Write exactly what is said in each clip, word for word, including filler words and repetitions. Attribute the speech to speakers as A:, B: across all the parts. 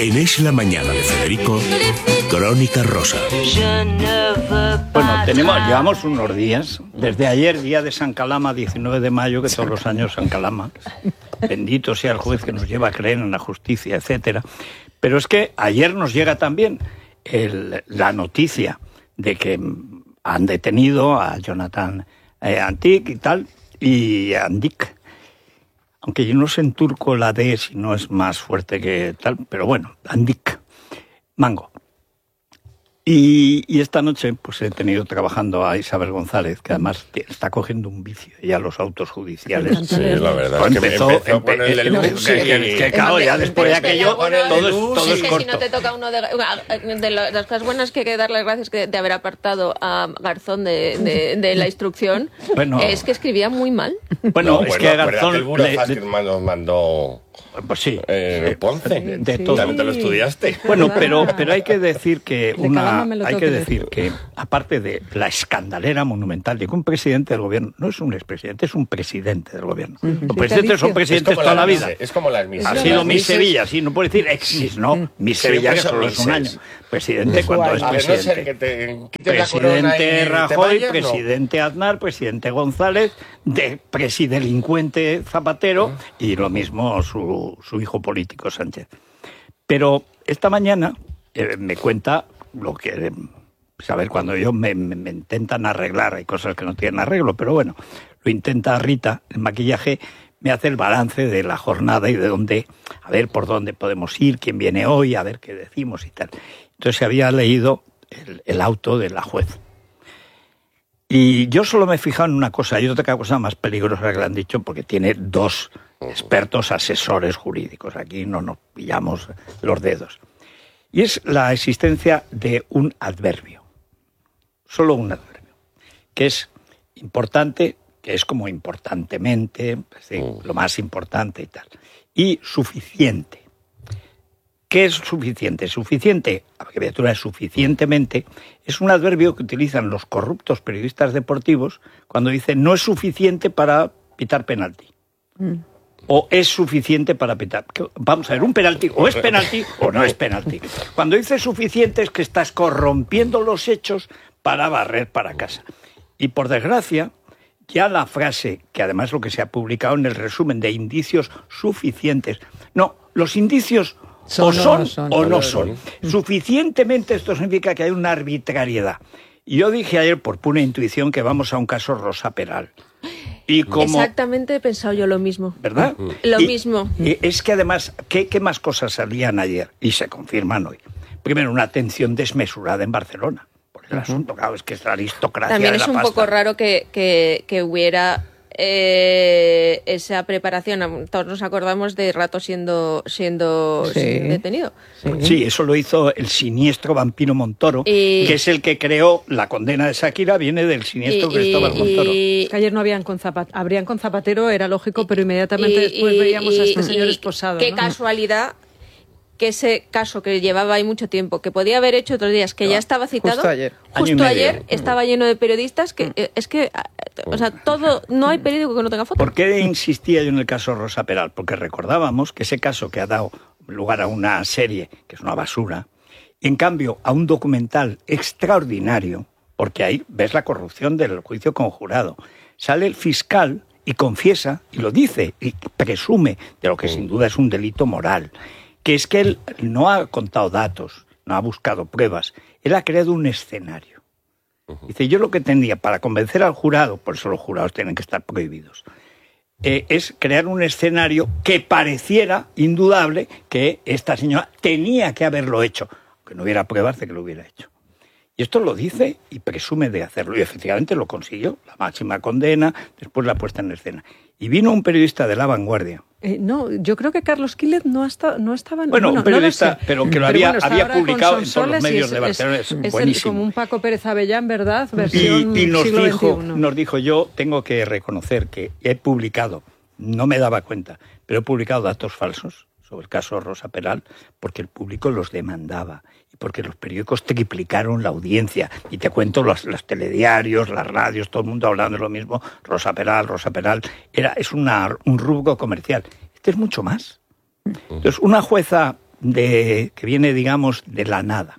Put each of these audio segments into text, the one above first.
A: En Es la Mañana de Federico, Crónica Rosa.
B: Bueno, tenemos, llevamos unos días, desde ayer, día de San Calama, diecinueve de mayo, que todos los años San Calama, bendito sea el juez que nos lleva a creer en la justicia, etcétera. Pero es que ayer nos llega también el, la noticia de que han detenido a Jonathan eh, Antic y tal, y Andic. Aunque yo no sé en turco la D si no es más fuerte que tal, pero bueno, Andic, Mango. Y, y esta noche pues he tenido trabajando a Isabel González, que además está cogiendo un vicio ya los autos judiciales.
C: Sí, la verdad
B: pues
C: es que
B: empezó,
C: empezó
B: empe,
C: con el del
B: empe,
C: bus.
B: que, que, que, que claro, ya después de aquello todo es, todo es
D: que
B: corto.
D: si no te toca uno de, de las cosas buenas que hay que dar las gracias de haber apartado a Garzón de, de, de la instrucción, bueno, es que escribía muy mal.
B: Bueno,
C: no,
B: es
C: bueno,
B: que a Garzón
C: el Burofax le, que mandó, mandó
B: pues sí,
C: eh, Ponce,
B: de, de todo.
C: También te lo estudiaste.
B: Bueno, pero pero hay que decir que una hay que decir que aparte de la escandalera monumental de que un presidente del gobierno no es un expresidente, es un presidente del gobierno. Uh-huh. Los presidentes son presidentes toda la vida.
C: Es como las misas.
B: Ha sido mi Sevilla, sí, no puede decir ex, no, mi Sevilla que solo es un año. Presidente cuando es presidente. Presidente Rajoy, presidente Aznar, presidente González, de presidelincuente Zapatero y lo mismo su, su hijo político Sánchez. Pero esta mañana eh, me cuenta lo que, a ver, cuando yo me, me, me intentan arreglar, hay cosas que no tienen arreglo, pero bueno, lo intenta Rita, el maquillaje, me hace el balance de la jornada y de dónde, a ver por dónde podemos ir, quién viene hoy, a ver qué decimos y tal. Entonces se había leído el, el auto de la juez. Y yo solo me he fijado en una cosa, y otra cosa más peligrosa que le han dicho, porque tiene dos expertos asesores jurídicos. Aquí no nos pillamos los dedos. Y es la existencia de un adverbio. Solo un adverbio. Que es importante, que es como importantemente, es decir, lo más importante y tal. Y suficiente. ¿Qué es suficiente? Suficiente, la abreviatura es suficientemente, es un adverbio que utilizan los corruptos periodistas deportivos cuando dicen no es suficiente para pitar penalti. Mm. O es suficiente para pitar. Vamos a ver, un penalti o es penalti o no es penalti. Cuando dices suficiente es que estás corrompiendo los hechos para barrer para casa. Y por desgracia, ya la frase, que además es lo que se ha publicado en el resumen de indicios suficientes, no, los indicios Son, o son, no son o no son. Suficientemente esto significa que hay una arbitrariedad. Y yo dije ayer por pura intuición que vamos a un caso Rosa Peral. Y como,
D: exactamente he pensado yo lo mismo.
B: ¿Verdad?
D: Lo
B: y,
D: mismo.
B: Y es que además, ¿qué, ¿qué más cosas salían ayer? Y se confirman hoy. Primero, una atención desmesurada en Barcelona. Por el uh-huh. asunto, claro, es que es la aristocracia
D: También
B: de la
D: es un
B: pasta.
D: poco raro que, que, que hubiera... Eh, esa preparación, todos nos acordamos de Rato siendo siendo
E: sí.
D: detenido.
B: Sí. sí, eso lo hizo el siniestro Vampiro Montoro, y... que es el que creó la condena de Shakira, viene del siniestro y, Cristóbal y, Montoro.
E: Y... Que ayer no habían con Zapatero, habrían con Zapatero, era lógico, pero inmediatamente y, después veíamos y, a este señor esposado.
D: Qué
E: ¿no?
D: casualidad que ese caso que llevaba ahí mucho tiempo, que podía haber hecho otros días, que ya estaba citado,
E: justo ayer,
D: justo ayer estaba lleno de periodistas, que eh, es que, o sea, todo, no hay periódico que no tenga foto.
B: ¿Por qué insistía yo en el caso Rosa Peral? Porque recordábamos que ese caso que ha dado lugar a una serie, que es una basura, en cambio a un documental extraordinario, porque ahí ves la corrupción del juicio conjurado, sale el fiscal y confiesa, y lo dice, y presume de lo que sin duda es un delito moral, que es que él no ha contado datos, no ha buscado pruebas, él ha creado un escenario. Dice, yo lo que tendría para convencer al jurado, por eso los jurados tienen que estar prohibidos, eh, es crear un escenario que pareciera indudable que esta señora tenía que haberlo hecho, aunque no hubiera pruebas de que lo hubiera hecho. Y esto lo dice y presume de hacerlo, y efectivamente lo consiguió, la máxima condena, después la puesta en escena. Y vino un periodista de La Vanguardia.
E: Eh, no, yo creo que Carlos Quílez no, hasta, no estaba...
B: Bueno,
E: bueno,
B: un periodista,
E: no
B: pero que lo
E: pero
B: había,
E: bueno,
B: había publicado en todos los medios
E: es,
B: de Barcelona, es, es buenísimo.
E: Es como un Paco Pérez Avellán, ¿verdad? Versión
B: y, y nos
E: siglo
B: dijo,
E: veintiuno.
B: Nos dijo, yo tengo que reconocer que he publicado, no me daba cuenta, pero he publicado datos falsos sobre el caso Rosa Peral porque el público los demandaba y porque los periódicos triplicaron la audiencia. Y te cuento los, los telediarios, las radios, todo el mundo hablando de lo mismo. Rosa Peral, Rosa Peral. Era, es una, un rubro comercial. Este es mucho más. Entonces, una jueza de, que viene, digamos, de la nada.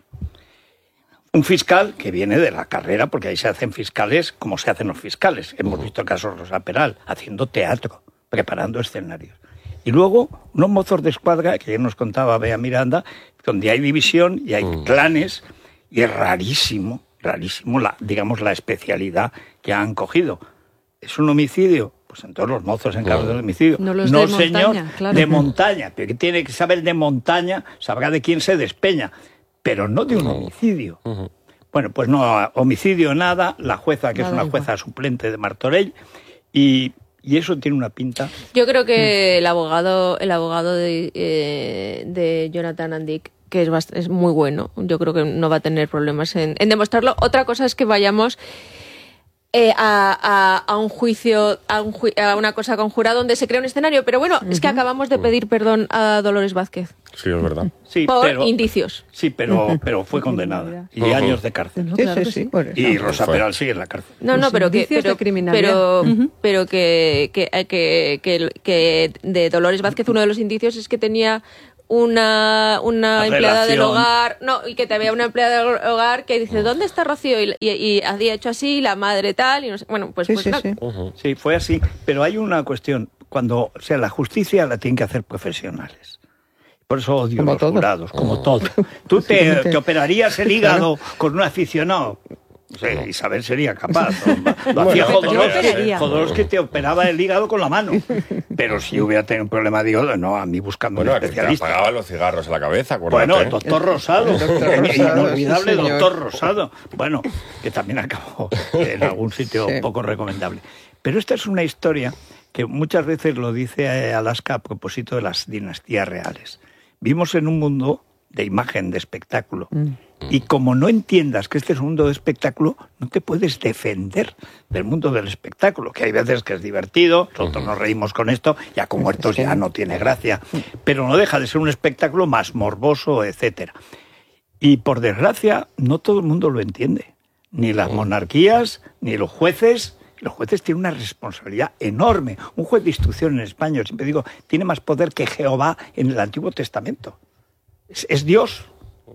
B: Un fiscal que viene de la carrera, porque ahí se hacen fiscales como se hacen los fiscales. Hemos visto el caso de Rosa Peral, haciendo teatro, preparando escenarios. Y luego unos mozos de escuadra, que ya nos contaba Bea Miranda, donde hay división y hay mm. clanes, y es rarísimo, rarísimo, la, digamos, la especialidad que han cogido. ¿Es un homicidio? Pues en todos los mozos encargados del homicidio.
E: No, los
B: no
E: de
B: señor,
E: montaña, claro.
B: De montaña. Pero que tiene que saber de montaña, sabrá de quién se despeña. Pero no de un homicidio. Uh-huh. Bueno, pues no, homicidio nada, la jueza, que nada, es una jueza igual. Suplente de Martorell, y, y eso tiene una pinta.
D: Yo creo que mm. el abogado el abogado de, eh, de Jonathan Andick, que es, bast- es muy bueno, yo creo que no va a tener problemas en, en demostrarlo. Otra cosa es que vayamos... Eh, a, a, a un juicio, a, un ju- a una cosa conjurada donde se crea un escenario. Pero bueno, uh-huh. es que acabamos de pedir perdón a Dolores Vázquez.
C: Sí, es verdad.
B: Sí,
D: por
B: pero,
D: indicios.
B: Sí, pero, pero fue condenada. Y uh-huh. años de cárcel.
E: No, claro sí, sí, sí.
B: Y Rosa Peral sigue en la cárcel.
D: No, no, pero que, pero, pero, uh-huh. pero que, que, que, que, que de Dolores Vázquez uno de los indicios es que tenía... una, una empleada del hogar, no, y que te había una empleada del hogar que dice, ¿dónde está Rocío? Y, y, y había hecho así, la madre tal, y no sé, bueno, pues...
B: Sí,
D: pues
B: sí,
D: no.
B: sí. Uh-huh. Sí, fue así, pero hay una cuestión, cuando, o sea, la justicia la tienen que hacer profesionales. Por eso odio como los todo. Jurados, como uh-huh. todo. Tú te, te operarías el hígado claro. con un aficionado. Sí, Isabel sería capaz. Lo, lo hacía Jodorowsky, Jodorowsky te operaba el hígado con la mano. Pero si hubiera tenido un problema de hígado, no, a mí buscando
C: bueno,
B: un especialista.
C: Bueno, te apagaban los cigarros en la cabeza, acuérdate.
B: Bueno, doctor Rosado, doctor Rosado inolvidable sí, doctor Rosado. Bueno, que también acabó en algún sitio sí. poco recomendable. Pero esta es una historia que muchas veces lo dice Alaska a propósito de las dinastías reales. Vivimos en un mundo de imagen, de espectáculo. Mm. Y como no entiendas que este es un mundo de espectáculo, no te puedes defender del mundo del espectáculo, que hay veces que es divertido, nosotros nos reímos con esto, ya con muertos ya no tiene gracia, pero no deja de ser un espectáculo más morboso, etcétera. Y por desgracia, no todo el mundo lo entiende, ni las monarquías, ni los jueces. Los jueces tienen una responsabilidad enorme. Un juez de instrucción en España, siempre digo, tiene más poder que Jehová en el Antiguo Testamento. Es, es Dios.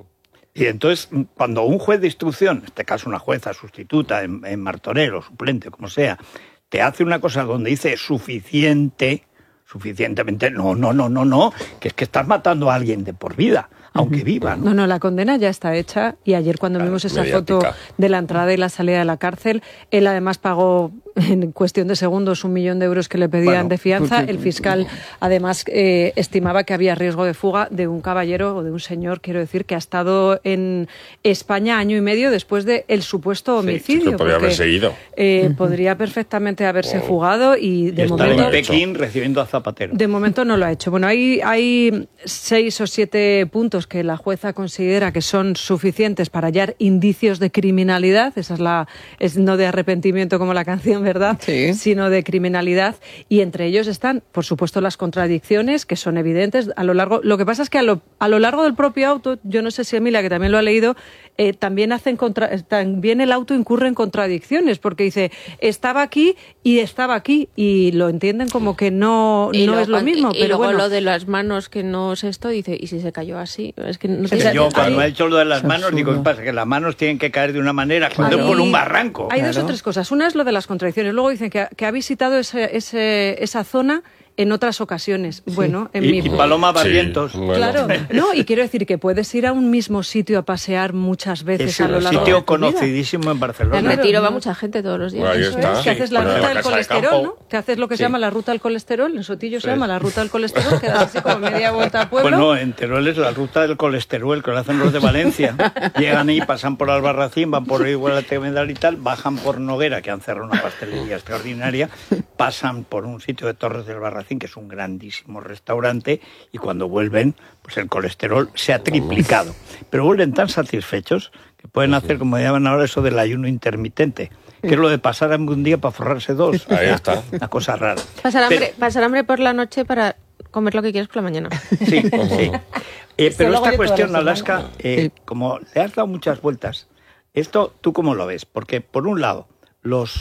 B: Y entonces, cuando un juez de instrucción, en este caso una jueza sustituta en, en Martorell o suplente, como sea, te hace una cosa donde dice suficiente, suficientemente, no, no, no, no, no, que es que estás matando a alguien de por vida, aunque viva, ¿no?
E: No, no, la condena ya está hecha y ayer cuando claro, vimos esa mediática. Foto de la entrada y la salida de la cárcel, él además pagó en cuestión de segundos un millón de euros que le pedían bueno, de fianza. El fiscal además eh, estimaba que había riesgo de fuga de un caballero o de un señor, quiero decir, que ha estado en España año y medio después del supuesto homicidio.
C: Sí, que podría haberse seguido.
E: Eh, podría perfectamente haberse oh. fugado y de
B: y
E: momento...
B: en Pekín recibiendo a Zapatero.
E: De momento no lo ha hecho. Bueno, hay, hay seis o siete puntos que la jueza considera que son suficientes para hallar indicios de criminalidad. Esa es la... es no de arrepentimiento como la canción, ¿verdad? Sí. Sino de criminalidad. Y entre ellos están, por supuesto, las contradicciones que son evidentes a lo largo. Lo que pasa es que a lo, a lo largo del propio auto, yo no sé si Emilia, que también lo ha leído, eh, también hacen contra, también el auto incurre en contradicciones, porque dice estaba aquí y estaba aquí y lo entienden como que no, no lo, es lo mismo.
D: Y
E: pero
D: luego
E: bueno.
D: Lo de las manos que no es esto, dice y si se cayó así, es que no
B: sí,
D: te
B: yo cuando he hecho lo de las manos digo ¿qué pasa? Que las manos tienen que caer de una manera cuando es por un barranco.
E: Hay
B: claro.
E: dos o tres cosas. Una es lo de las contradicciones. Luego dicen que ha, que ha visitado ese, ese, esa zona en otras ocasiones. Sí. Bueno, en
B: y,
E: mi...
B: y Paloma Barrientos.
C: Sí, bueno.
E: Claro, no, y quiero decir que puedes ir a un mismo sitio a pasear muchas veces
B: es
E: a lo largo de tu vida.
B: Es un sitio conocidísimo en Barcelona.
D: En Retiro va mucha gente todos los días.
C: Bueno, ahí está.
E: Es, que haces la
C: bueno,
E: ruta
C: la
E: del colesterol, ¿no? Que haces lo que
B: sí.
E: se llama la ruta del colesterol. En Sotillo
B: sí.
E: se llama la ruta del colesterol, que das así como media vuelta a pueblo.
B: Bueno, en Teruel es la ruta del colesterol, que lo hacen los de Valencia. Llegan ahí, pasan por Albarracín, van por Igualatemedal y tal, bajan por Noguera, que han cerrado una pastelería extraordinaria, pasan por un sitio de Torres del Albarracín, que es un grandísimo restaurante, y cuando vuelven, pues el colesterol se ha triplicado. Pero vuelven tan satisfechos que pueden hacer, como llaman ahora, eso del ayuno intermitente, que es lo de pasar hambre un día para forrarse dos.
C: Ahí está.
B: Una cosa rara.
D: Pasar hambre, pero, pasar hambre por la noche para comer lo que quieres por la mañana.
B: Sí, sí. Eh, pero esta cuestión, Alaska, eh, como le has dado muchas vueltas, esto, ¿tú cómo lo ves? Porque, por un lado, los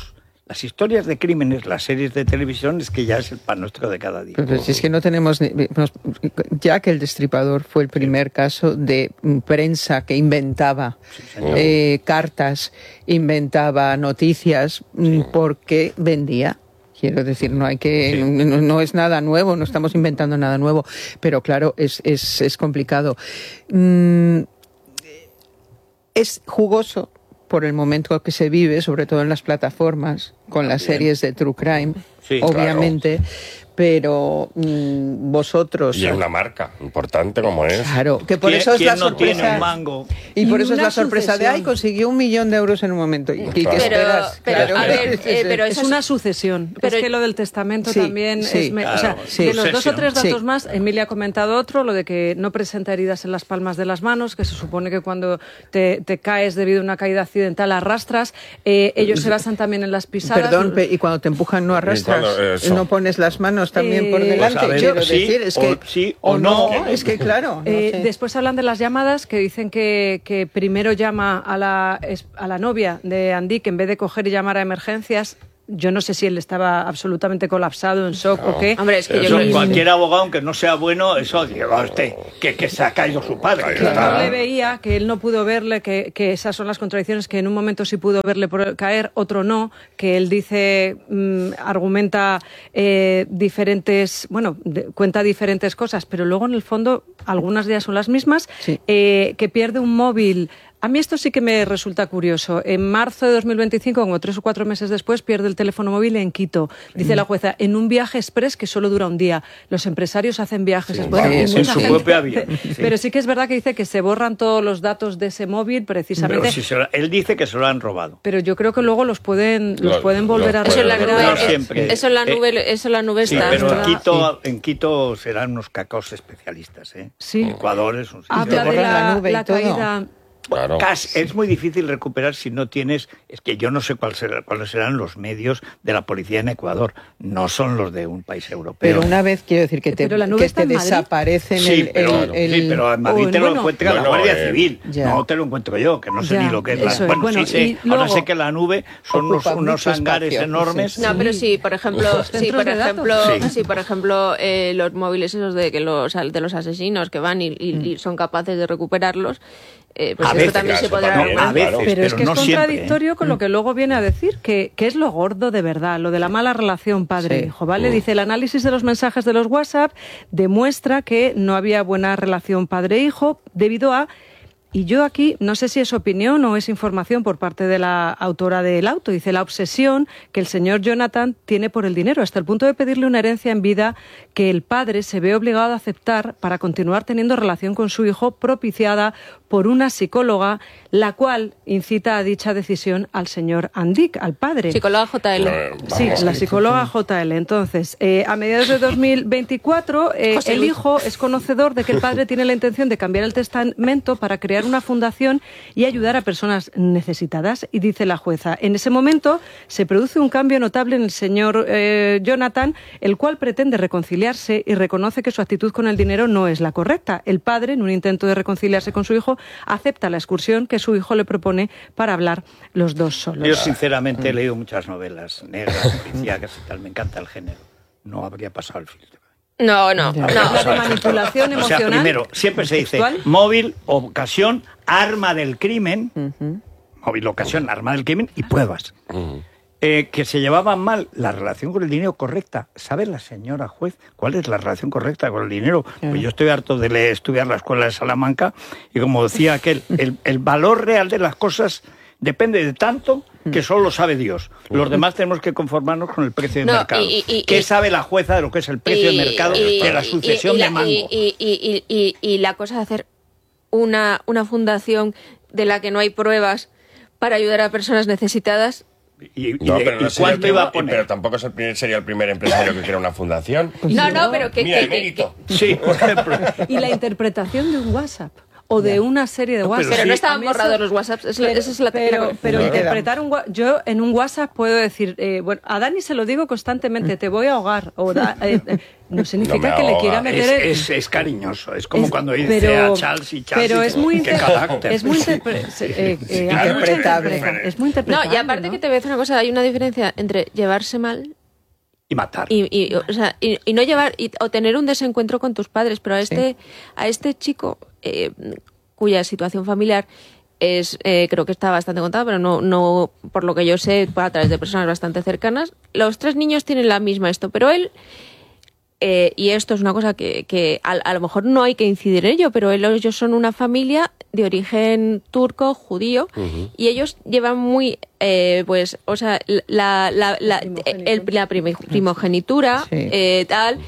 B: Las historias de crímenes, las series de televisión, es que ya es el pan nuestro de cada día.
F: Pero si es que no tenemos... Jack el Destripador fue el primer caso de prensa que inventaba sí, eh, cartas, inventaba noticias, sí. porque vendía. Quiero decir, no hay que, sí. no, no es nada nuevo, no estamos inventando nada nuevo, pero claro, es, es, es complicado. Mm, es jugoso por el momento que se vive, sobre todo en las plataformas, con las Bien. series de True Crime, sí, obviamente, claro. pero mmm, vosotros...
C: Y es una marca importante como es.
F: Claro, que por eso es la
B: no
F: sorpresa...
B: Tiene un mango?
F: Y, y por eso es la sorpresa sucesión. de, ay, consiguió un millón de euros en un momento. ¿Y, ¿y qué esperas?
D: Pero, claro. a ver, eh, pero
E: es una sucesión. Pero es que lo del testamento
F: sí,
E: también
F: sí,
E: es... Me,
F: claro,
E: o sea,
F: sí.
E: de los dos o tres datos
F: sí.
E: más, Emilia ha comentado otro, lo de que no presenta heridas en las palmas de las manos, que se supone que cuando te, te caes debido a una caída accidental arrastras. Eh, ellos se basan también en las pisadas.
F: Perdón, y cuando te empujan no arrastras, no pones las manos también eh, por delante.
B: Pues ver,
F: quiero
B: sí,
F: decir, es que...
B: O, sí o, o no.
F: no. Es que claro. No
E: eh,
F: sé.
E: Después hablan de las llamadas, que dicen que, que primero llama a la, a la novia de Andik en vez de coger y llamar a emergencias. Yo no sé si él estaba absolutamente colapsado, en shock no. o qué.
D: Hombre, es que
B: eso,
D: yo...
B: cualquier abogado, aunque no sea bueno, eso diga usted, que, que se ha caído su padre.
E: Que no le veía, que él no pudo verle, que, que esas son las contradicciones, que en un momento sí pudo verle por caer, otro no, que él dice, mmm, argumenta eh, diferentes, bueno, de, cuenta diferentes cosas, pero luego en el fondo algunas de ellas son las mismas, sí. eh, que pierde un móvil. A mí esto sí que me resulta curioso. En marzo de dos mil veinticinco, como tres o cuatro meses después, pierde el teléfono móvil en Quito. Dice sí. la jueza, en un viaje express que solo dura un día. Los empresarios hacen viajes
B: sí,
E: después.
B: Sí, es en su propio avión.
E: Sí. Pero sí que es verdad que dice que se borran todos los datos de ese móvil precisamente.
B: Pero si se lo, él dice que se lo han robado.
E: Pero yo creo que luego los pueden, los
C: lo,
E: pueden volver
C: lo
E: a
C: pueden
E: recuperar.
B: No siempre.
D: Eso en la nube, eh, eso en la nube
B: sí,
D: está.
B: Pero en Quito,
E: sí.
B: en Quito serán unos cacaos especialistas. ¿eh?
E: Sí.
B: Ecuador es un sitio.
E: Habla de la, la, nube la caída.
C: Claro.
B: Es muy difícil recuperar si no tienes... Es que yo no sé cuál será, cuáles serán los medios de la policía en Ecuador. No son los de un país europeo.
F: Pero una vez, quiero decir, que te, que te desaparecen
B: sí,
F: el,
B: pero,
F: el, el...
B: Sí, pero en Madrid
E: oh,
B: te lo
E: bueno,
B: encuentra
C: bueno,
B: la Guardia
C: eh,
B: Civil.
F: Ya.
B: No te lo encuentro yo, que no sé
E: ya,
B: ni lo que es. La,
E: es.
B: bueno,
E: bueno,
B: sí sé.
E: Luego,
B: ahora sé que la nube son unos, unos hangares
F: espacio,
B: enormes.
F: sí.
D: No, pero sí, por ejemplo, sí, por ejemplo,
B: sí.
D: sí, por ejemplo, eh, los móviles esos de que los de los asesinos que van y, y, mm. y son capaces de recuperarlos. Eh, pues
B: a
D: esto
B: veces,
D: también
B: claro,
D: se podrá
B: también, a veces,
E: pero,
B: pero
E: es que
B: no
E: es contradictorio
B: siempre, ¿eh?
E: con lo que luego viene a decir, que, que es lo gordo de verdad, lo de la mala relación padre-hijo, ¿vale? Dice, el análisis de los mensajes de los WhatsApp demuestra que no había buena relación padre-hijo debido a... Y yo aquí, no sé si es opinión o es información por parte de la autora del auto, dice la obsesión que el señor Jonathan tiene por el dinero, hasta el punto de pedirle una herencia en vida que el padre se ve obligado a aceptar para continuar teniendo relación con su hijo, propiciada por una psicóloga, la cual incita a dicha decisión al señor Andik, al padre.
D: Psicóloga J L.
E: Sí, la psicóloga J L. Entonces, eh, a mediados de dos mil veinticuatro, eh, el hijo es conocedor de que el padre tiene la intención de cambiar el testamento para crear una fundación y ayudar a personas necesitadas. Y dice la jueza, en ese momento se produce un cambio notable en el señor eh, Jonathan, el cual pretende reconciliarse y reconoce que su actitud con el dinero no es la correcta. El padre, en un intento de reconciliarse con su hijo, acepta la excursión que su hijo le propone para hablar los dos solos.
B: Yo sinceramente he leído muchas novelas negras, policíacas y tal, me encanta el género. No habría pasado el filtro.
D: No, no, no.
E: La de manipulación emocional.
B: O sea, primero, siempre se dice
E: ¿Sexual?
B: móvil, ocasión, arma del crimen,
F: Uh-huh.
B: móvil, ocasión, arma del crimen y pruebas.
C: Uh-huh.
B: Eh, que se llevaban mal la relación con el dinero correcta. ¿Sabe la señora juez cuál es la relación correcta con el dinero?
F: Uh-huh.
B: Pues yo estoy harto de leer, estudiar la escuela de Salamanca y como decía aquel, el, el valor real de las cosas depende de tanto que solo lo sabe Dios. Los demás tenemos que conformarnos con el precio de
D: No,
B: mercado.
D: y- y- y-
B: ¿Qué
D: y-
B: sabe la jueza de lo que es el precio
D: y-
B: de mercado
D: y-
B: de la
D: y-
B: sucesión
D: y la-
B: de mango?
D: Y, y, y, y, y la cosa de hacer una, una fundación de la que no hay pruebas para ayudar a personas necesitadas.
B: ¿Y, y,
C: No,
B: de-
C: pero,
B: y
C: no sería el
B: cuánto iba a
C: primer-
B: poner?
C: pero tampoco es el primer- sería el primer empresario que crea una fundación.
D: No, no, pero que...
C: Mira,
D: que- que-
C: emérito.
B: Sí, por ejemplo.
E: Y la interpretación de un WhatsApp. o de una serie de WhatsApp.
D: Pero
E: sí,
D: no estaban borrados los WhatsApps, es lo,
E: pero,
D: esa es la
E: Pero, pero
F: no.
E: interpretar un yo en un WhatsApp puedo decir, eh, bueno, a Dani se lo digo constantemente, te voy a ahogar, o da, eh, eh, no significa
C: no
E: que le
C: ahoga.
E: quiera meter...
B: Es,
E: el...
B: es, es cariñoso, es como
E: es,
B: cuando dice
E: pero,
B: a Charles y Charles.
E: Pero
B: y
E: es muy,
B: ¿qué
E: inter...
B: carácter?
E: es muy, interpre... eh, eh,
F: claro, interpretable.
E: Es muy interpretable.
D: No, y aparte
E: ¿no?
D: que te voy a decir una cosa, hay una diferencia entre llevarse mal
B: Y matar.
D: y, y, o sea, y, y no llevar y, o tener un desencuentro con tus padres, pero a este
F: Sí.
D: a este chico eh, cuya situación familiar es eh, creo que está bastante contada, pero no no por lo que yo sé a través de personas bastante cercanas, los tres niños tienen la misma esto, pero él eh, y esto es una cosa que, que a, a lo mejor no hay que incidir en ello, pero él, ellos son una familia de origen turco, judío, uh-huh. y ellos llevan muy, eh, pues, o sea, la, la, la, el, la primogenitura, sí. eh, tal,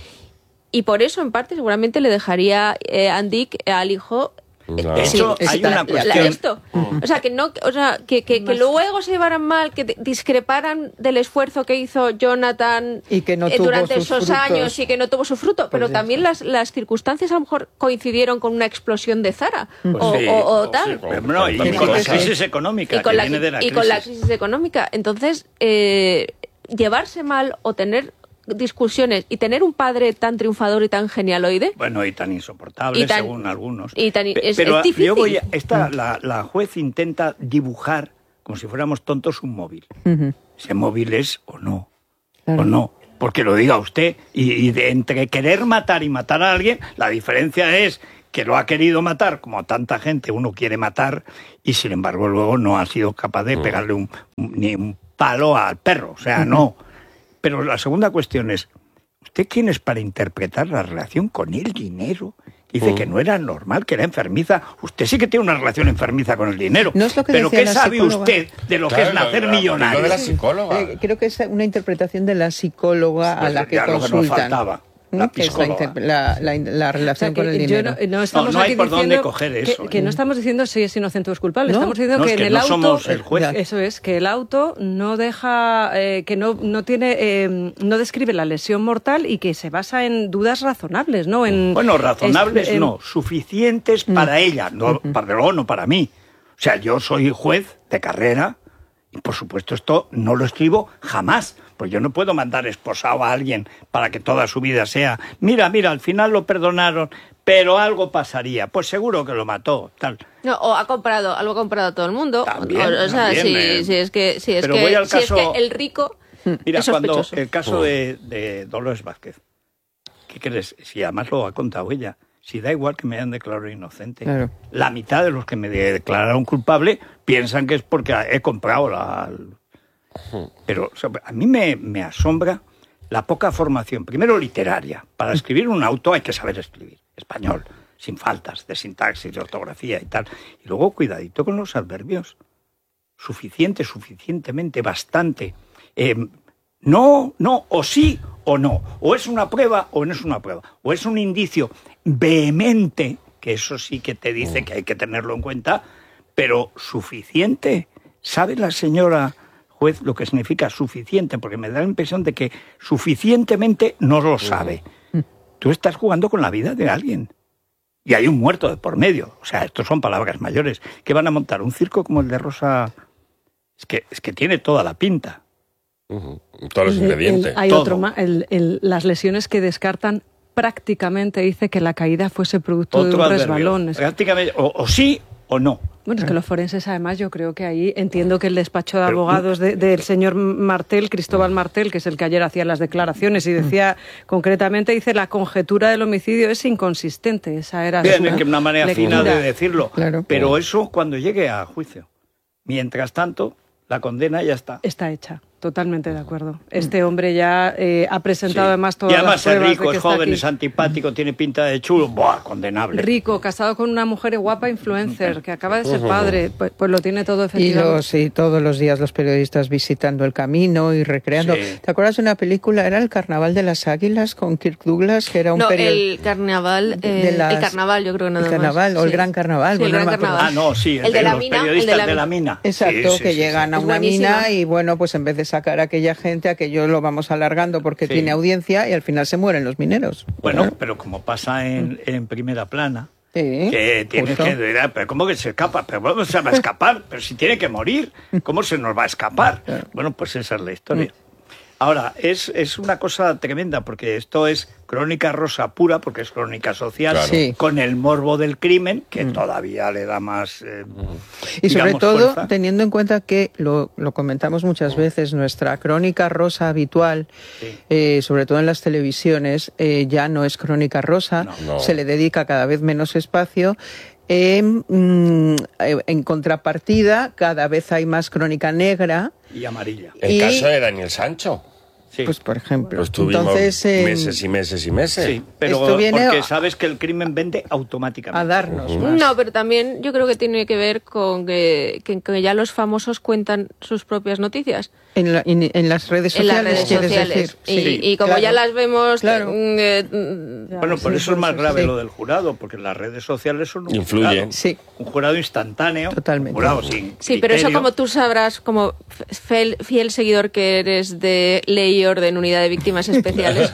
D: y por eso, en parte, seguramente le dejaría eh, Andik al hijo.
B: De hecho,
D: sí,
B: hay una cuestión.
D: Esto. O sea, que no, o sea, que, que, que luego se llevaran mal, que discreparan del esfuerzo que hizo Jonathan
F: y que no
D: eh, durante
F: sus
D: esos
F: frutos.
D: años y que no tuvo su fruto. Pero pues también las, las circunstancias a lo mejor coincidieron con una explosión de Zara. Pues o, sí, o, o, o tal.
B: Sí, con, no, y con la crisis económica.
D: Y con,
B: que
D: la,
B: viene de la
D: y
B: crisis.
D: con la crisis económica. Entonces, eh, llevarse mal o tener discusiones y tener un padre tan triunfador y tan genialoide,
B: bueno, y tan insoportable y tan, según algunos,
D: y tan, es,
B: pero
D: es difícil.
B: Yo voy a, esta, la, la juez intenta dibujar como si fuéramos tontos un móvil. Uh-huh. Ese móvil es o no, claro. o no, porque lo diga usted, y, y de, entre querer matar y matar a alguien, la diferencia es que lo ha querido matar, como tanta gente uno quiere matar, y sin embargo luego no ha sido capaz de pegarle un, un, ni un palo al perro, o sea, uh-huh. no. Pero la segunda cuestión es, ¿usted quién es para interpretar la relación con el dinero? Dice mm. que no era normal, que era enfermiza. Usted sí que tiene una relación enfermiza con el dinero.
F: No es lo que
B: pero ¿qué sabe
F: psicóloga?
B: usted de lo claro, que es nacer la, millonario?
C: De la psicóloga.
F: Eh, creo que es una interpretación de la psicóloga pues a la que
B: ya
F: consultan.
B: Lo que nos faltaba. La,
F: es la, inter- la, la, la relación o sea, con el dinero.
E: No, no, estamos
B: no, no
E: aquí
B: hay por
E: diciendo
B: dónde coger eso.
E: Que, que no estamos diciendo si es inocente o es culpable.
F: No,
E: estamos diciendo
B: no,
E: que
B: es que
E: en el
B: no
E: auto.
B: somos el juez.
E: Eso es, que el auto no deja. Eh, que no, no tiene. Eh, no describe la lesión mortal y que se basa en dudas razonables, ¿no? En,
B: bueno, razonables
E: es, en,
B: no, suficientes mm. para ella, no, mm. para luego no para mí. O sea, yo soy juez de carrera y, por supuesto, esto no lo escribo jamás. Pues yo no puedo mandar esposado a alguien para que toda su vida sea, mira, mira, al final lo perdonaron, pero algo pasaría. Pues seguro que lo mató, tal.
D: No, o ha comprado, algo ha comprado todo el mundo.
B: También,
D: o, o sea,
B: también,
D: si,
B: eh.
D: si es que, si es
B: pero
D: que,
B: voy al
D: si
B: caso,
D: es que el rico
B: mira,
D: es sospechoso.
B: Cuando el caso de, de Dolores Vázquez, ¿qué crees? Si además lo ha contado ella. Si da igual que me hayan declarado inocente. Claro. La mitad de los que me declararon culpable piensan que es porque he comprado la... Pero o sea, a mí me, me asombra la poca formación, primero literaria. Para escribir un auto hay que saber escribir español, sin faltas de sintaxis, de ortografía y tal. Y luego cuidadito con los adverbios. Suficiente, suficientemente, bastante. Eh, no, no, o sí o no. O es una prueba o no es una prueba. O es un indicio vehemente, que eso sí que te dice que hay que tenerlo en cuenta, pero suficiente. ¿Sabe la señora juez lo que significa suficiente? Porque me da la impresión de que suficientemente no lo sabe. Tú estás jugando con la vida de alguien. Y hay un muerto de por medio. O sea, estos son palabras mayores. ¿Qué van a montar? ¿Un circo como el de Rosa? Es que, es que tiene toda la pinta.
C: Uh-huh. Todos los ingredientes.
E: El, el, hay
C: Todo.
E: otro más. El, el, las lesiones que descartan prácticamente dice que la caída fuese producto otro de un resbalón.
B: Prácticamente, o, o sí o no.
E: Bueno, es que los forenses, además, yo creo que ahí entiendo que el despacho de abogados de, del señor Martel, Cristóbal Martel, que es el que ayer hacía las declaraciones y decía, concretamente, dice, la conjetura del homicidio es inconsistente. Esa era
B: Bien,
E: su
B: que una manera
E: lectura.
B: fina de decirlo.
F: Claro.
B: Pero eso cuando llegue a juicio. Mientras tanto, la condena ya está.
E: Está hecha. Totalmente de acuerdo. Este hombre ya eh, ha presentado sí. además todas
B: y además
E: las pruebas
B: es rico,
E: de que
B: es joven,
E: está aquí.
B: es antipático, tiene pinta de chulo. ¡Buah, condenable!
E: Rico, casado con una mujer guapa influencer, que acaba de ser padre, pues, pues lo tiene todo efectivamente.
F: Y los, sí, todos los días los periodistas visitando el camino y recreando. Sí. ¿Te acuerdas de una película? Era El Carnaval de las Águilas con Kirk Douglas, que era un
D: no,
F: periodista...
D: el Carnaval, eh, de las... el Carnaval yo creo que nada
F: el carnaval,
D: más.
F: O el
D: sí.
F: Gran Carnaval.
D: Sí,
F: bueno,
D: el
F: no
D: Gran Carnaval.
B: Ah, no, sí, el,
D: el de,
B: de
D: la
B: los
D: mina,
B: periodistas
D: el de la,
B: de la mina.
F: Exacto,
B: sí, sí,
F: que
B: sí,
F: llegan
B: sí.
F: a una
D: buenísima.
F: mina y bueno, pues en vez de sacar a aquella gente, aquello lo vamos alargando porque sí. tiene audiencia y al final se mueren los mineros.
B: Bueno,
F: claro.
B: pero como pasa en, en Primera Plana,
F: Sí,
B: que tiene
F: justo.
B: que... Pero ¿cómo que se escapa? ¿Pero cómo se va a escapar? Pero si tiene que morir, ¿cómo se nos va a escapar? Bueno, pues esa es la historia. Ahora, es, es una cosa tremenda, porque esto es crónica rosa pura, porque es crónica social,
C: Claro.
F: Sí.
B: con el morbo del crimen, que mm. todavía le da más... Eh,
F: y sobre
B: digamos,
F: todo,
B: fuerza.
F: teniendo en cuenta que, lo, lo comentamos muchas veces, nuestra crónica rosa habitual,
B: Sí.
F: eh, sobre todo en las televisiones, eh, ya no es crónica rosa,
B: No.
C: No.
F: se le dedica cada vez menos espacio. Eh, mm, en contrapartida, cada vez hay más crónica negra.
B: Y amarilla.
C: El
F: Y-
C: caso de Daniel Sancho.
B: Sí.
F: Pues, por ejemplo.
C: Pues tuvimos
F: Entonces, eh,
C: meses y meses y meses.
B: Sí, pero
F: Esto viene
B: porque
F: a-
B: sabes que el crimen vende automáticamente.
F: a darnos más.
D: No, pero también yo creo que tiene que ver con que, que, que ya los famosos cuentan sus propias noticias.
F: En, la- en- en las redes
D: En las
F: sociales,
D: redes
F: quieres
D: sociales.
F: decir.
D: Y,
B: Sí,
D: y como
F: claro.
D: ya las vemos...
F: Claro.
D: eh,
B: Bueno, por
F: Sí,
B: eso es
F: por
B: más
F: eso,
B: grave
F: sí.
B: lo del jurado, porque las redes sociales son un
C: Influyen.
B: jurado.
F: Sí.
B: Un jurado instantáneo.
F: Totalmente.
B: Un jurado sin
D: Sí, pero eso
B: criterio.
D: como tú sabrás, como fiel, fiel seguidor que eres de Ley y Orden, Unidad de Víctimas Especiales,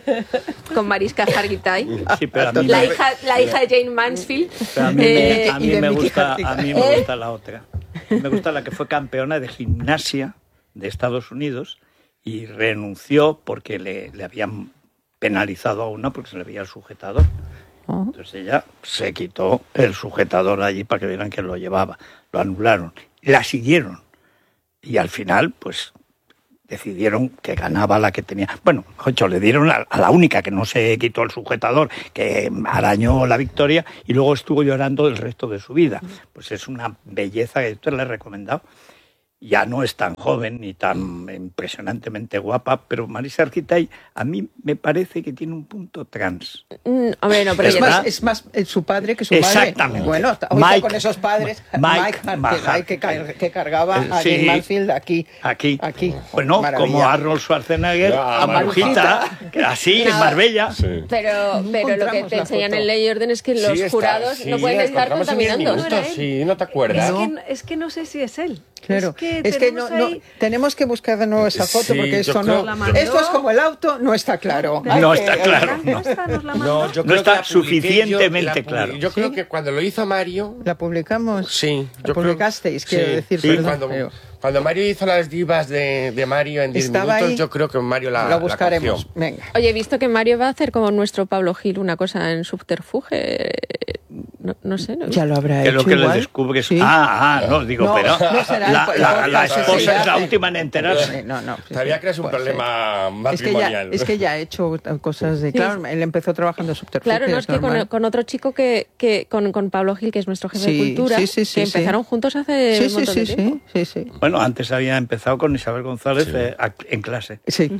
D: con Mariska Hargitay,
B: Sí, pero a mí,
D: la
B: me,
D: hija, la hija de Jane Mansfield.
B: pero a mí, me-
D: Eh,
B: a mí
F: y de
B: me
F: Miki
B: gusta,
F: Hartiga.
B: a mí me gusta la otra. Me gusta la que fue campeona de gimnasia de Estados Unidos y renunció porque le, le habían penalizado a una porque se le había el sujetador. Entonces ella se quitó el sujetador allí para que vieran que lo llevaba. Lo anularon. La siguieron. Y al final, pues, decidieron que ganaba la que tenía. Bueno, ocho, le dieron a, a la única que no se quitó el sujetador, que arañó la victoria y luego estuvo llorando el resto de su vida. Pues es una belleza que esto le he recomendado. Ya no es tan joven ni tan impresionantemente guapa, pero Marisa Hargitay a mí me parece que tiene un punto trans.
D: Mm, hombre, no, pero
F: Es
D: ya-
B: ¿verdad?
F: más, es más eh, su padre que su madre.
B: Exactamente.
F: Bueno, ojo
B: Mike-
F: con esos padres.
B: Mike
F: Hargitay, que, car- que cargaba a
B: Sí.
F: Jane Mansfield aquí.
B: Aquí.
F: Aquí.
B: Bueno,
F: Maravilla.
B: como Arnold Schwarzenegger,
C: Ya,
B: a Marujita, que así, en Marbella.
C: Sí.
D: Pero, pero lo que
F: encontramos
D: te
F: la
D: enseñan
F: foto.
D: en Ley y Orden es que los
C: Sí, está-
D: jurados
C: sí,
D: no pueden
C: la
D: estar
C: encontramos en diez
D: contaminando.
C: minutos, Sí, ¿no te acuerdas?
E: Es,
F: No.
E: que, es que no sé si es él.
F: Claro,
E: Es que,
F: es que no,
E: tenemos
F: no-
E: ahí-
F: tenemos que buscar de nuevo esa foto
C: Sí,
F: porque
C: yo
F: esto
C: creo-
F: no.
E: La mandó.
F: Esto es como el auto, no está claro.
E: No
F: Hay
B: No
F: que-
B: está claro.
E: ¿No está? ¿Nos la mandó?
C: No, yo
B: No
C: creo
B: está
C: que la publiqué
B: suficientemente
C: yo, la publi-
B: claro.
C: Yo creo que cuando lo hizo Mario...
F: La publicamos.
C: Sí.
F: La
C: yo creo-
F: publicasteis, quiero
C: sí,
F: decir,
C: sí,
F: perdón,
C: cuando,
F: creo.
C: cuando Mario hizo las divas de, de Mario en diez
F: Estaba
C: minutos,
F: ahí.
C: yo creo que Mario la,
F: Lo
C: la
F: buscaremos.
C: cogió.
F: Venga.
D: Oye, he visto que Mario va a hacer como nuestro Pablo Gil una cosa en subterfuge. No, no sé. No he
F: Ya
D: visto.
F: lo habrá
B: Que
F: hecho
B: lo que
F: igual.
B: le descubre es...
F: Sí.
B: Ah, ah, no, digo,
F: No,
B: pero
F: no será el
B: la,
F: po-
B: la-
F: el
B: la
F: podcast,
B: esposa
F: ese
B: es la
F: hace-
B: última en enterarse.
F: No, no. sí,
C: Todavía
F: sí,
C: creas un
F: puede ser.
C: problema
F: Es que, ya,
C: matrimonial.
F: es que ya ha hecho cosas de... Claro, él empezó trabajando en subterfuge.
D: Claro, no, es que con,
F: normal.
D: con otro chico que, que con, con Pablo Gil, que es nuestro jefe
F: Sí,
D: de cultura,
F: sí, sí, sí,
D: que
F: sí.
D: empezaron juntos hace
F: Sí,
D: un
F: sí,
D: montón
F: sí,
D: de
F: sí,
D: tiempo.
F: sí, sí.
B: Bueno, antes había empezado con Isabel González eh, a- en clase.
F: Sí.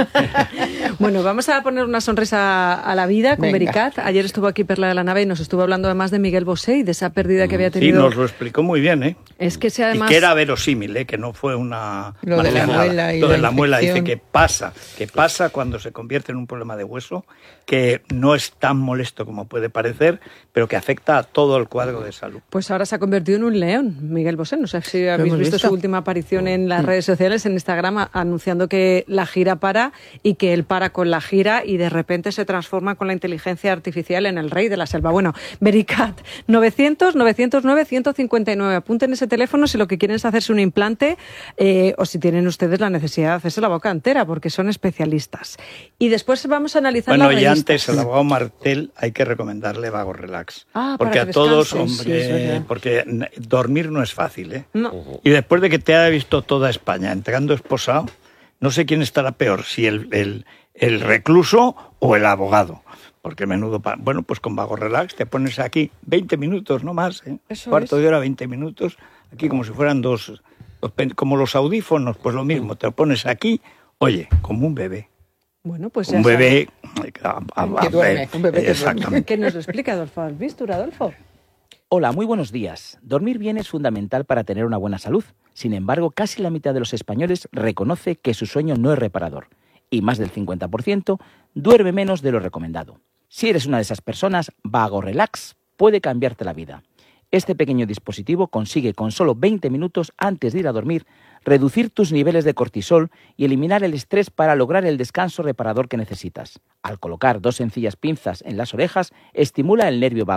E: Bueno, vamos a poner una sonrisa a la vida con
F: Venga.
E: Bericat. Ayer estuvo aquí Perla de la Nave y nos estuvo hablando además de Miguel Bosé y de esa pérdida que había
B: Sí,
E: tenido.
B: nos lo explicó muy bien, ¿eh?
E: Es que sea además...
B: Y que era verosímil, ¿eh? Que no fue una...
F: Lo de la
B: marginada.
F: muela y
B: Lo de
F: la
B: la muela dice
F: infección.
B: que pasa, que pasa cuando se convierte en un problema de hueso, que no es tan molesto como puede parecer, pero que afecta a todo el cuadro de salud.
E: Pues ahora se ha convertido en un león, Miguel Bosé. No sé si habéis
F: hemos
E: visto,
F: visto.
E: su última aparición en las redes sociales, en Instagram, a- anunciando que la gira para y que él para con la gira y de repente se transforma con la inteligencia artificial en el rey de la selva. Bueno, Bericat, novecientos, novecientos nueve, ciento cincuenta y nueve. Apunten ese teléfono si lo que quieren es hacerse un implante eh, o si tienen ustedes la necesidad de hacerse la boca entera, porque son especialistas. Y después vamos a analizar
B: Bueno,
E: las
B: y
E: revistas.
B: antes al abogado Martel hay que recomendarle Vago Relax.
E: Ah, para
B: porque
E: que
B: a todos,
E: descanse.
B: hombre,
E: Sí, es verdad.
B: porque n- dormir no es fácil, ¿eh?
E: No.
B: Y después de que te haya visto toda España entrando esposado, no sé quién estará peor, si el, el, el recluso o el abogado. Porque menudo... Pa... Bueno, pues con Vago Relax te pones aquí veinte minutos, no más, ¿eh?
E: Eso
B: Cuarto
E: es.
B: de hora, veinte minutos, aquí como si fueran dos... dos pen- como los audífonos, pues lo mismo, te lo pones aquí, oye, como un bebé.
E: Bueno, pues ya
B: Un
E: saben.
B: bebé... a- a-
F: Que
B: a-
F: duerme, un bebé que
B: Exactamente.
E: ¿Qué nos lo explica Adolfo Albistur, Adolfo?
G: Hola, muy buenos días. Dormir bien es fundamental para tener una buena salud. Sin embargo, casi la mitad de los españoles reconoce que su sueño no es reparador y más del cincuenta por ciento duerme menos de lo recomendado. Si eres una de esas personas, Vago Relax puede cambiarte la vida. Este pequeño dispositivo consigue con solo veinte minutos antes de ir a dormir reducir tus niveles de cortisol y eliminar el estrés para lograr el descanso reparador que necesitas. Al colocar dos sencillas pinzas en las orejas, estimula el nervio vago.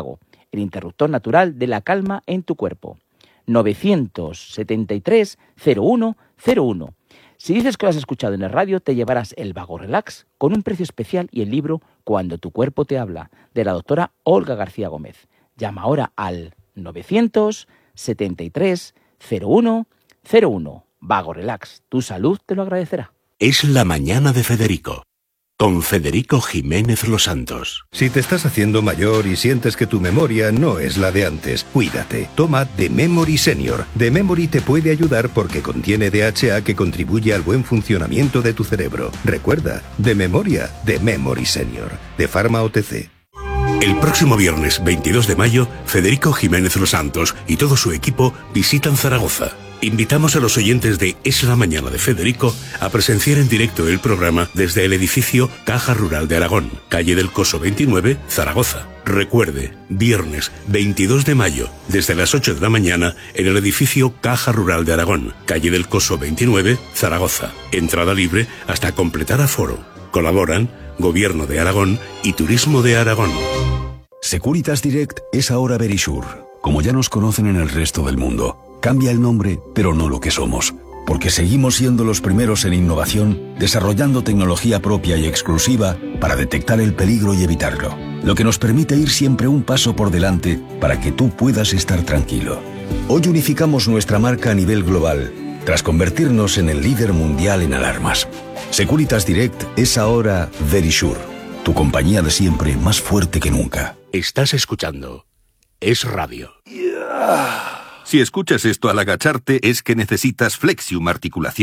G: el interruptor natural de la calma en tu cuerpo. novecientos setenta y tres cero uno cero uno. Si dices que lo has escuchado en el radio, te llevarás el Vago Relax con un precio especial y el libro Cuando tu cuerpo te habla, de la doctora Olga García Gómez. Llama ahora al novecientos setenta y tres cero uno cero uno. Vago Relax, tu salud te lo agradecerá.
A: Es la mañana de Federico, con Federico Jiménez Los Santos.
H: Si te estás haciendo mayor y sientes que tu memoria no es la de antes, cuídate. Toma The Memory Senior. The Memory te puede ayudar porque contiene D H A que contribuye al buen funcionamiento de tu cerebro. Recuerda, de memoria, The Memory Senior. De Pharma O T C.
A: El próximo viernes veintidós de mayo, Federico Jiménez Los Santos y todo su equipo visitan Zaragoza. Invitamos a los oyentes de Es la Mañana de Federico a presenciar en directo el programa desde el edificio Caja Rural de Aragón, calle del Coso veintinueve, Zaragoza. Recuerde, viernes veintidós de mayo, desde las ocho de la mañana, en el edificio Caja Rural de Aragón, calle del Coso veintinueve, Zaragoza. Entrada libre hasta completar aforo. Colaboran Gobierno de Aragón y Turismo de Aragón.
I: Securitas Direct es ahora Verisure, como ya nos conocen en el resto del mundo. Cambia el nombre, pero no lo que somos, porque seguimos siendo los primeros en innovación, desarrollando tecnología propia y exclusiva para detectar el peligro y evitarlo, lo que nos permite ir siempre un paso por delante para que tú puedas estar tranquilo. Hoy unificamos nuestra marca a nivel global, tras convertirnos en el líder mundial en alarmas. Securitas Direct es ahora Verisure, tu compañía de siempre más fuerte que nunca.
A: Estás escuchando Es Radio.
J: Si escuchas esto al agacharte es que necesitas Flexium Articulación.